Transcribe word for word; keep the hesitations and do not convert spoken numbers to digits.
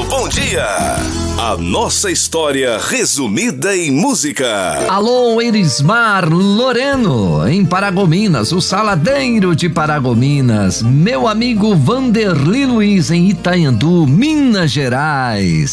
Bom Dia. A nossa história resumida em música. Alô, Erismar Loreno, em Paragominas, o Saladeiro de Paragominas. Meu amigo Vanderly Luiz, em Itaiandu, Minas Gerais.